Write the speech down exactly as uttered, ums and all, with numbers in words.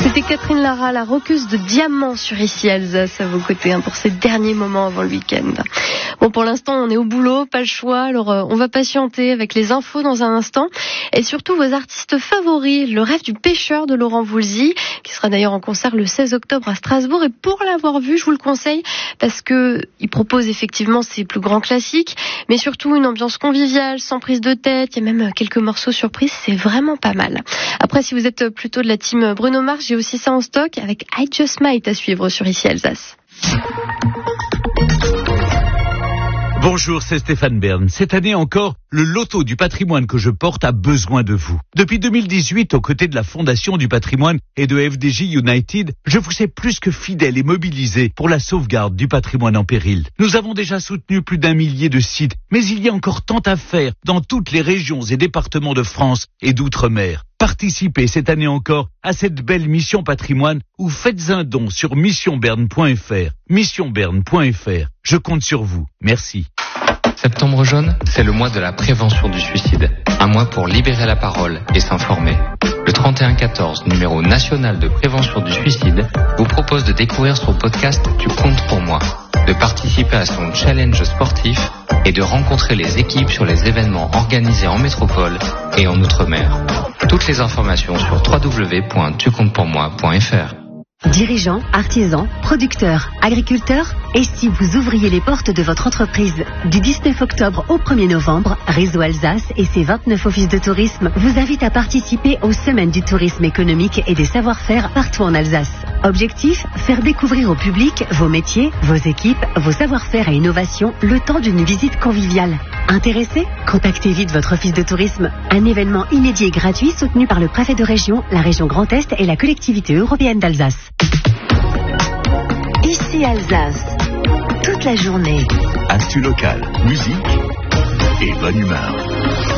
C'était Catherine Lara, la rockeuse de Diamant sur Ici Alsace à vos côtés hein, pour ces derniers moments avant le week-end. Bon, pour l'instant, on est au boulot, pas le choix, alors euh, on va patienter avec les infos dans un instant. Et surtout, vos artistes favoris, Le Rêve du Pêcheur de Laurent Voulzy, qui sera d'ailleurs en concert le seize octobre à Strasbourg. Et pour l'avoir vu, je vous le conseille, parce que il propose effectivement ses plus grands classiques, mais surtout une ambiance conviviale, sans prise de tête. Il y a même quelques morceaux surprises, c'est vraiment pas mal. Après, si vous êtes plutôt de la team Bruno Mars, j'ai aussi ça en stock avec I Just Might à suivre sur Ici Alsace. Bonjour, c'est Stéphane Bern. Cette année encore, le loto du patrimoine que je porte a besoin de vous. Depuis deux mille dix-huit, aux côtés de la Fondation du patrimoine et de F D J United, je vous sais plus que fidèle et mobilisé pour la sauvegarde du patrimoine en péril. Nous avons déjà soutenu plus d'un millier de sites, mais il y a encore tant à faire dans toutes les régions et départements de France et d'outre-mer. Participez cette année encore à cette belle mission patrimoine ou faites un don sur mission berne point f r. mission berne point f r. Je compte sur vous. Merci. Septembre jaune, c'est le mois de la prévention du suicide. Un mois pour libérer la parole et s'informer. Le trente et un quatorze, numéro national de prévention du suicide, vous propose de découvrir son podcast Tu comptes pour moi, de participer à son challenge sportif et de rencontrer les équipes sur les événements organisés en métropole et en outre-mer. Toutes les informations sur w w w point tu comptes pour moi point f r. Dirigeants, artisans, producteurs, agriculteurs, et si vous ouvriez les portes de votre entreprise du dix-neuf octobre au premier novembre, Réseau Alsace et ses vingt-neuf offices de tourisme vous invitent à participer aux Semaines du tourisme économique et des savoir-faire partout en Alsace. Objectif, faire découvrir au public vos métiers, vos équipes, vos savoir-faire et innovations le temps d'une visite conviviale. Intéressé ? Contactez vite votre office de tourisme. Un événement inédit et gratuit soutenu par le préfet de région, la région Grand Est et la collectivité européenne d'Alsace. Ici Alsace, toute la journée. Actu locale, musique et bonne humeur.